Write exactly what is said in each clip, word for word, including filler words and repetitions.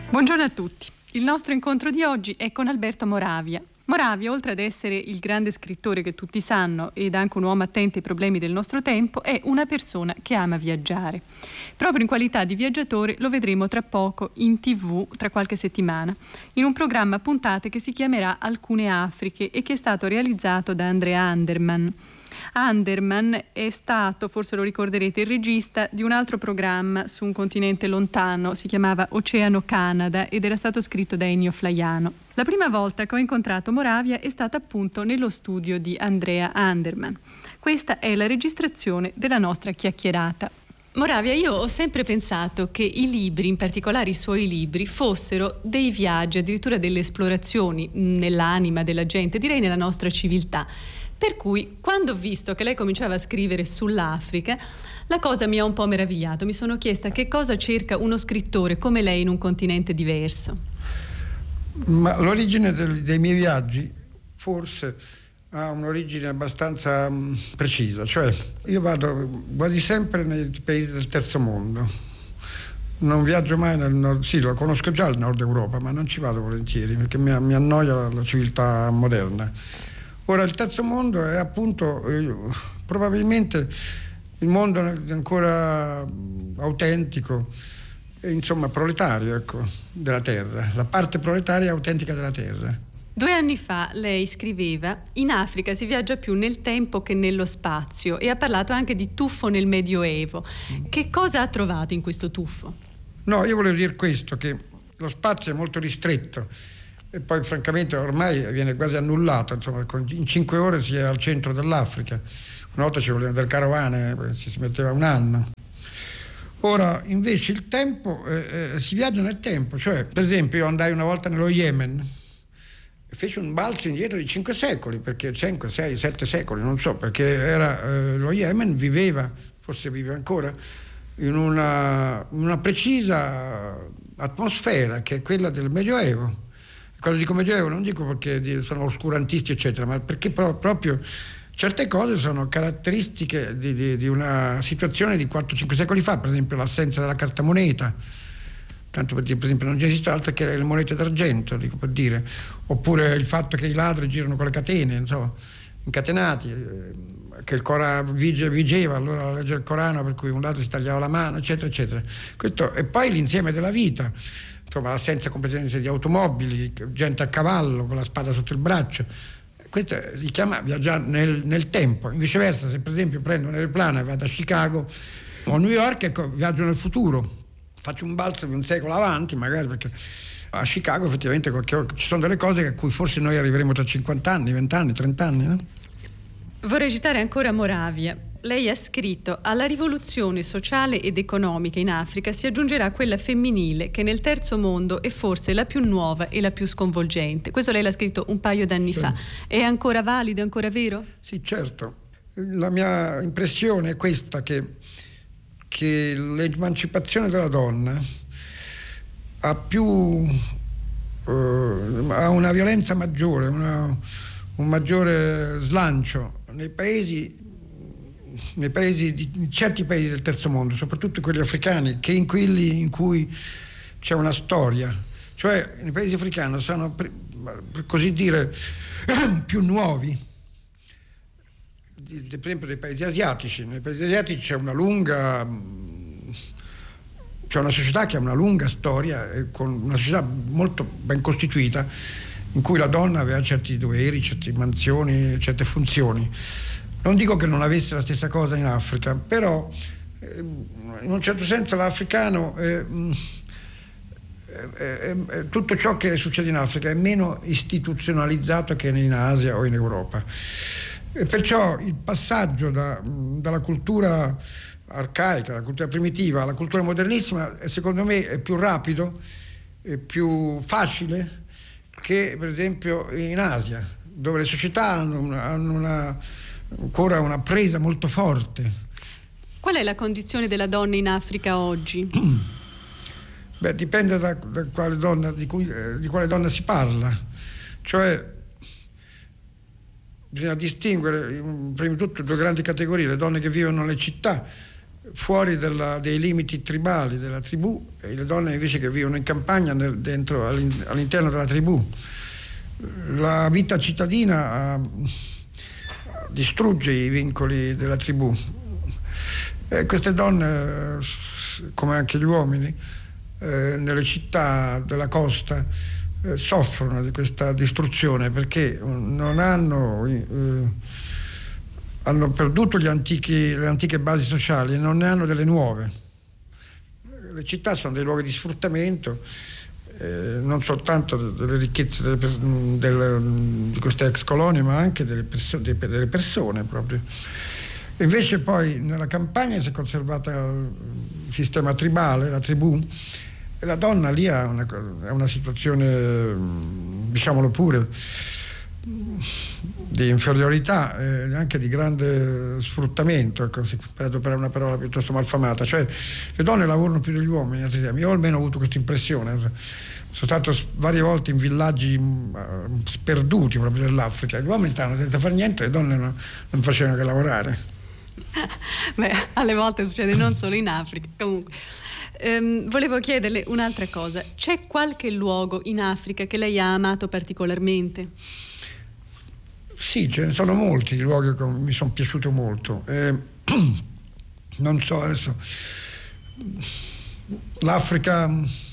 Buongiorno a tutti. Il nostro incontro di oggi è con Alberto Moravia. Moravia, oltre ad essere il grande scrittore che tutti sanno ed anche un uomo attento ai problemi del nostro tempo, è una persona che ama viaggiare. Proprio in qualità di viaggiatore lo vedremo tra poco in tivù, tra qualche settimana, in un programma a puntate che si chiamerà Alcune Afriche e che è stato realizzato da Andrea Anderman. Anderman è stato, forse lo ricorderete, il regista di un altro programma su un continente lontano, si chiamava Oceano Canada ed era stato scritto da Ennio Flaiano. La prima volta che ho incontrato Moravia è stata appunto nello studio di Andrea Anderman. Questa è la registrazione della nostra chiacchierata. Moravia, io ho sempre pensato che i libri, in particolare i suoi libri, fossero dei viaggi, addirittura delle esplorazioni nell'anima della gente, direi nella nostra civiltà. Per cui, quando ho visto che lei cominciava a scrivere sull'Africa, la cosa mi ha un po' meravigliato. Mi sono chiesta che cosa cerca uno scrittore come lei in un continente diverso. Ma l'origine del, dei miei viaggi forse ha un'origine abbastanza mh, precisa. Cioè, io vado quasi sempre nei paesi del terzo mondo. Non viaggio mai nel nord, sì, lo conosco già il nord Europa, ma non ci vado volentieri perché mi, mi annoia la, la civiltà moderna. Ora, il terzo mondo è appunto eh, probabilmente il mondo ancora autentico e insomma proletario, ecco, della terra, la parte proletaria autentica della terra. Due anni fa lei scriveva: in Africa si viaggia più nel tempo che nello spazio, e ha parlato anche di tuffo nel Medioevo. Che cosa ha trovato in questo tuffo? No, io volevo dire questo, che lo spazio è molto ristretto e poi francamente ormai viene quasi annullato, insomma, in cinque ore si è al centro dell'Africa. Una volta ci volevano delle carovane, ci si metteva un anno. Ora invece il tempo, eh, eh, si viaggia nel tempo, cioè per esempio io andai una volta nello Yemen e feci un balzo indietro di cinque secoli, perché cinque, sei, sette secoli, non so, perché era, eh, lo Yemen viveva, forse vive ancora, in una, una precisa atmosfera che è quella del Medioevo. Quando dico Medioevo non dico perché sono oscurantisti eccetera, ma perché pro- proprio certe cose sono caratteristiche di, di, di una situazione di quattro cinque secoli fa, per esempio l'assenza della carta moneta, tanto per dire, per esempio non esiste altro che le monete d'argento, dico per dire, oppure il fatto che i ladri girano con le catene, insomma, incatenati, che il Corano vige, vigeva allora la legge del Corano per cui un ladro si tagliava la mano, eccetera eccetera. Questo, e poi l'insieme della vita, insomma l'assenza completamente di automobili, gente a cavallo con la spada sotto il braccio. Questo si chiama viaggiare nel, nel tempo. In viceversa, se per esempio prendo un aeroplano e vado a Chicago o a New York, ecco, viaggio nel futuro, faccio un balzo di un secolo avanti magari, perché a Chicago effettivamente qualche, ci sono delle cose a cui forse noi arriveremo tra cinquanta anni, venti anni, trenta anni, no? Vorrei citare ancora Moravia. Lei ha scritto: alla rivoluzione sociale ed economica in Africa si aggiungerà quella femminile che nel terzo mondo è forse la più nuova e la più sconvolgente. Questo lei l'ha scritto un paio d'anni certo. fa. È ancora valido, è ancora vero? Sì, certo. La mia impressione è questa, che, che l'emancipazione della donna ha più eh, ha una violenza maggiore, una, un maggiore slancio nei paesi nei paesi di in certi paesi del terzo mondo, soprattutto quelli africani, che in quelli in cui c'è una storia. Cioè nei paesi africani sono, per, per così dire, più nuovi, di, di, per esempio dei paesi asiatici. Nei paesi asiatici c'è una lunga c'è una società che ha una lunga storia, e con una società molto ben costituita, in cui la donna aveva certi doveri, certe mansioni, certe funzioni. Non dico che non avesse la stessa cosa in Africa, però eh, in un certo senso l'africano, eh, eh, eh, tutto ciò che succede in Africa è meno istituzionalizzato che in Asia o in Europa. E perciò il passaggio da, dalla cultura arcaica, la cultura primitiva alla cultura modernissima, secondo me è più rapido, è più facile che per esempio in Asia, dove le società hanno una, hanno una ancora una presa molto forte. Qual è la condizione della donna in Africa oggi? Beh, dipende da, da quale donna, di, cui, eh, di quale donna si parla. Cioè bisogna distinguere prima di tutto due grandi categorie: le donne che vivono nelle città fuori della, dei limiti tribali della tribù, e le donne invece che vivono in campagna nel, dentro, all'interno della tribù. La vita cittadina uh, distrugge i vincoli della tribù, e queste donne, come anche gli uomini, eh, nelle città della costa eh, soffrono di questa distruzione, perché non hanno eh, hanno perduto gli antichi, le antiche basi sociali e non ne hanno delle nuove. Le città sono dei luoghi di sfruttamento, eh, non soltanto delle ricchezze delle, delle, di queste ex colonie, ma anche delle, perso- delle persone proprio. E invece poi nella campagna si è conservato il sistema tribale, la tribù, e la donna lì ha una, ha una situazione, diciamolo pure, di inferiorità e eh, anche di grande sfruttamento, ecco, per adoperare una parola piuttosto malfamata. Cioè le donne lavorano più degli uomini, io almeno ho avuto questa impressione. Sono stato varie volte in villaggi uh, sperduti proprio dell'Africa, gli uomini stavano senza fare niente, le donne non, non facevano che lavorare. Beh, alle volte succede non solo in Africa. Comunque ehm, volevo chiederle un'altra cosa: c'è qualche luogo in Africa che lei ha amato particolarmente? Sì, ce ne sono molti luoghi che mi sono piaciuti molto. Eh, non so, adesso l'Africa,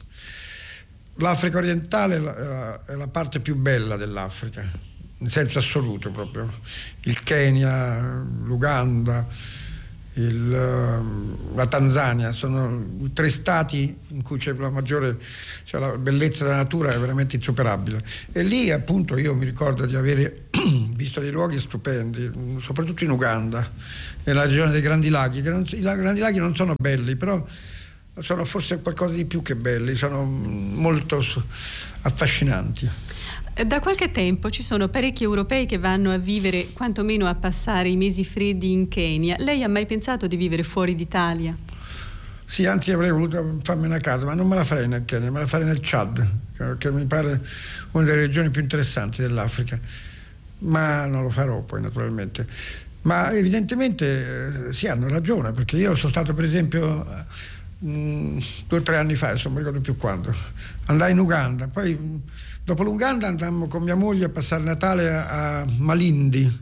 l'Africa orientale è la, è la parte più bella dell'Africa, in senso assoluto proprio. Il Kenya, l'Uganda, il, la Tanzania sono i tre stati in cui c'è la maggiore, cioè la bellezza della natura è veramente insuperabile, e lì appunto io mi ricordo di avere visto dei luoghi stupendi, soprattutto in Uganda, nella regione dei Grandi Laghi, che non, i Grandi Laghi non sono belli, però sono forse qualcosa di più che belli, sono molto affascinanti. Da qualche tempo ci sono parecchi europei che vanno a vivere, quantomeno a passare i mesi freddi in Kenya. Lei ha mai pensato di vivere fuori d'Italia? Sì, anzi avrei voluto farmi una casa, ma non me la farei nel Kenya, me la farei nel Chad, che mi pare una delle regioni più interessanti dell'Africa. Ma non lo farò poi, naturalmente. Ma evidentemente eh, sì, hanno ragione, perché io sono stato per esempio mh, due o tre anni fa, adesso non mi ricordo più quando, andai in Uganda, poi mh, dopo l'Uganda andammo con mia moglie a passare Natale a, a Malindi,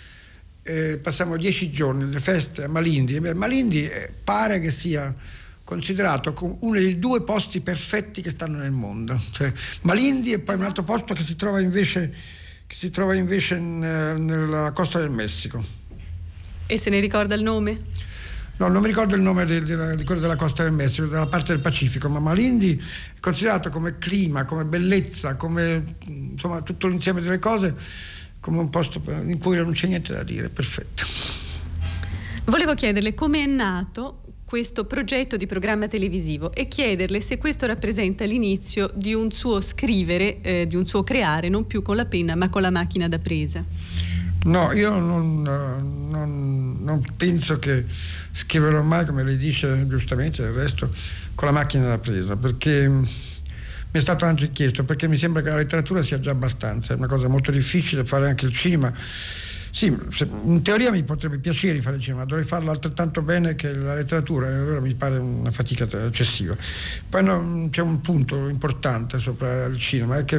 e passammo dieci giorni, le feste a Malindi. E Malindi eh, pare che sia considerato come uno dei due posti perfetti che stanno nel mondo, cioè Malindi e poi un altro posto che si trova invece che si trova invece in, nella costa del Messico. E se ne ricorda il nome? No, non mi ricordo il nome di, di, di quello della costa del Messico, della parte del Pacifico, ma Malindi è considerato come clima, come bellezza, come insomma tutto l'insieme delle cose, come un posto in cui non c'è niente da dire, perfetto. Volevo chiederle come è nato questo progetto di programma televisivo e chiederle se questo rappresenta l'inizio di un suo scrivere, eh, di un suo creare, non più con la penna ma con la macchina da presa. No, io non, non, non penso che scriverò mai, come lei dice giustamente, del resto, con la macchina da presa, perché mi è stato anche chiesto, perché mi sembra che la letteratura sia già abbastanza, è una cosa molto difficile fare anche il cinema. Sì, in teoria mi potrebbe piacere fare il cinema, dovrei farlo altrettanto bene che la letteratura, e allora mi pare una fatica eccessiva. Poi no, c'è un punto importante sopra il cinema, è che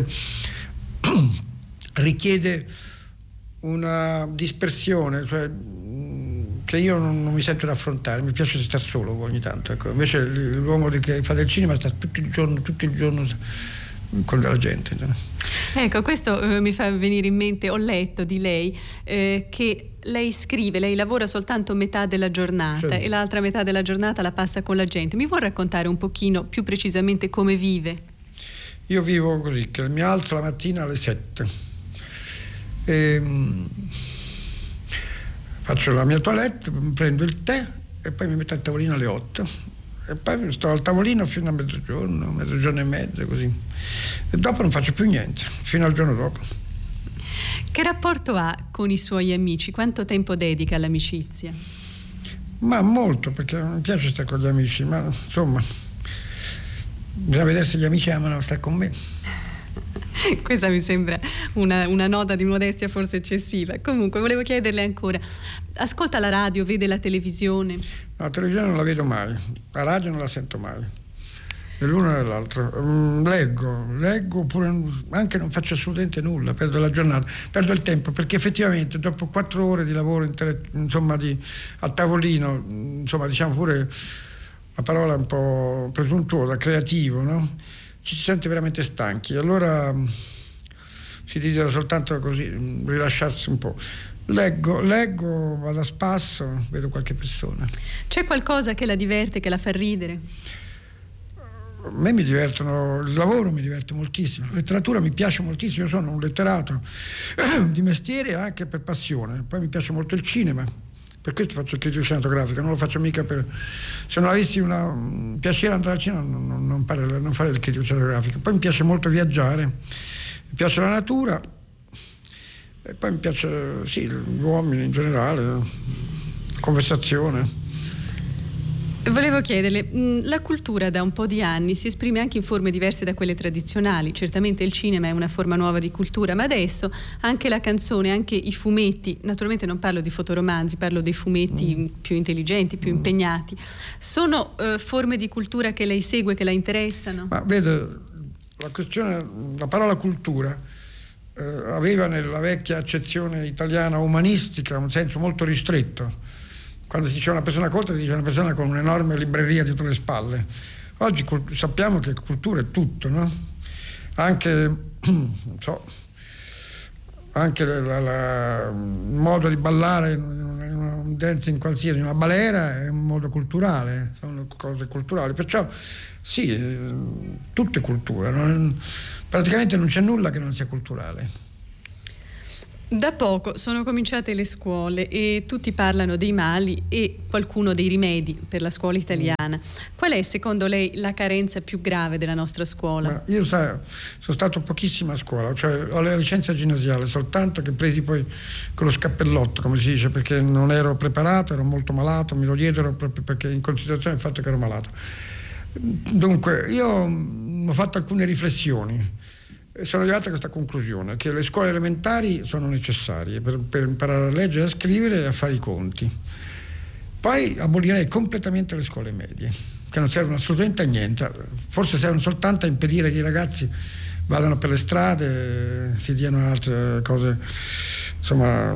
richiede una dispersione, cioè che io non, non mi sento di affrontare, mi piace stare solo ogni tanto, ecco. Invece l'uomo che fa del cinema sta tutto il giorno, tutto il giorno con della gente. Ecco, questo eh, mi fa venire in mente, ho letto di lei eh, che lei scrive, lei lavora soltanto metà della giornata, sì, e l'altra metà della giornata la passa con la gente. Mi vuol raccontare un pochino più precisamente come vive? Io vivo così, che mi alzo la mattina alle sette, e, faccio la mia toilette, prendo il tè e poi mi metto al tavolino alle otto. E poi sto al tavolino fino a mezzogiorno, mezzogiorno e mezzo, così. E dopo non faccio più niente, fino al giorno dopo. Che rapporto ha con i suoi amici? Quanto tempo dedica all'amicizia? Ma molto, perché non mi piace stare con gli amici, ma insomma, bisogna vedere se gli amici amano stare con me. Questa mi sembra una, una nota di modestia forse eccessiva. Comunque volevo chiederle ancora, ascolta la radio, vede la televisione? No, la televisione non la vedo mai, la radio non la sento mai, né l'uno né l'altro. Mm, leggo, leggo oppure anche non faccio assolutamente nulla, perdo la giornata, perdo il tempo, perché effettivamente dopo quattro ore di lavoro intele- insomma di, a tavolino, insomma diciamo pure la parola un po' presuntuosa, creativo, no? Ci si sente veramente stanchi, allora si desidera soltanto così rilasciarsi un po'. Leggo, leggo, vado a spasso, vedo qualche persona. C'è qualcosa che la diverte, che la fa ridere? A me mi divertono, il lavoro mi diverte moltissimo, la letteratura mi piace moltissimo, io sono un letterato di mestiere anche per passione, poi mi piace molto il cinema, per questo faccio il critico cinematografico, non lo faccio mica per... se non avessi una, un piacere andare al cinema non, non, non, fare, non fare il critico cinematografico. Poi mi piace molto viaggiare, mi piace la natura e poi mi piace, sì, gli uomini in generale, la conversazione. Volevo chiederle, la cultura da un po' di anni si esprime anche in forme diverse da quelle tradizionali. Certamente il cinema è una forma nuova di cultura, ma adesso anche la canzone, anche i fumetti, naturalmente non parlo di fotoromanzi, parlo dei fumetti mm. più intelligenti, più mm. impegnati, sono uh, forme di cultura che lei segue, che la interessano? Ma vede, la questione, la parola cultura eh, aveva nella vecchia accezione italiana umanistica un senso molto ristretto. Quando si dice una persona colta si dice una persona con un'enorme libreria dietro le spalle. Oggi cult- sappiamo che cultura è tutto, no? Anche, non so, anche la, la, il modo di ballare in una, in una, un dancing qualsiasi, una balera è un modo culturale, sono cose culturali. Perciò sì, eh, tutto è cultura, non, praticamente non c'è nulla che non sia culturale. Da poco sono cominciate le scuole e tutti parlano dei mali e qualcuno dei rimedi per la scuola italiana. Qual è secondo lei la carenza più grave della nostra scuola? Ma io sai, sono stato pochissimo a scuola, cioè ho la licenza ginnasiale soltanto che presi poi con lo scappellotto, come si dice, perché non ero preparato, ero molto malato, me lo diedero proprio perché in considerazione del fatto che ero malato. Dunque io ho fatto alcune riflessioni. Sono arrivato a questa conclusione, che le scuole elementari sono necessarie per, per imparare a leggere, a scrivere e a fare i conti. Poi abolirei completamente le scuole medie, che non servono assolutamente a niente, forse servono soltanto a impedire che i ragazzi vadano per le strade, si diano altre cose, insomma,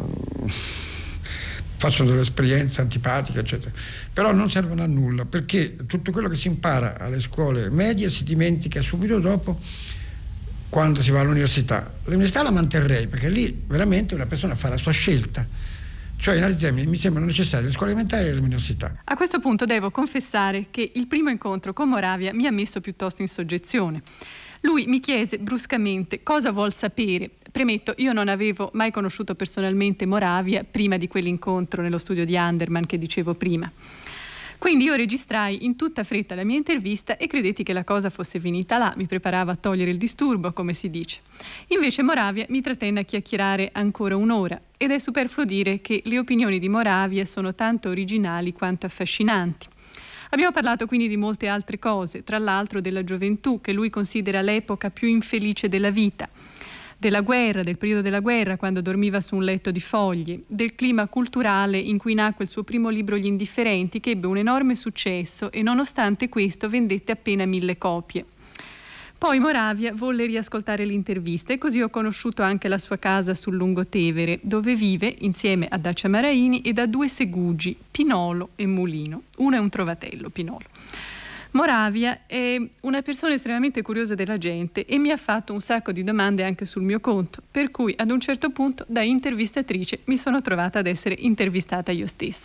facciano delle esperienze antipatiche, eccetera. Però non servono a nulla, perché tutto quello che si impara alle scuole medie si dimentica subito dopo quando si va all'università. L'università la manterrei, perché lì veramente una persona fa la sua scelta. Cioè, in altri termini, mi sembrano necessarie le scuole elementari e l'università. A questo punto devo confessare che il primo incontro con Moravia mi ha messo piuttosto in soggezione. Lui mi chiese bruscamente cosa vuol sapere. Premetto, io non avevo mai conosciuto personalmente Moravia prima di quell'incontro nello studio di Anderman che dicevo prima. Quindi io registrai in tutta fretta la mia intervista e credetti che la cosa fosse finita là, mi preparava a togliere il disturbo, come si dice. Invece Moravia mi trattenne a chiacchierare ancora un'ora ed è superfluo dire che le opinioni di Moravia sono tanto originali quanto affascinanti. Abbiamo parlato quindi di molte altre cose, tra l'altro della gioventù, che lui considera l'epoca più infelice della vita, della guerra, del periodo della guerra, quando dormiva su un letto di foglie, del clima culturale in cui nacque il suo primo libro Gli Indifferenti, che ebbe un enorme successo e nonostante questo vendette appena mille copie. Poi Moravia volle riascoltare l'intervista e così ho conosciuto anche la sua casa sul Lungotevere, dove vive insieme a Dacia Maraini e da due segugi, Pinolo e Mulino. Uno è un trovatello, Pinolo. Moravia è una persona estremamente curiosa della gente e mi ha fatto un sacco di domande anche sul mio conto, per cui ad un certo punto da intervistatrice mi sono trovata ad essere intervistata io stessa.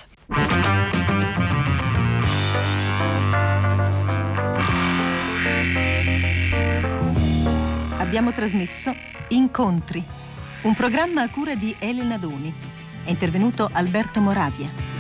Abbiamo trasmesso Incontri, un programma a cura di Elena Doni. È intervenuto Alberto Moravia.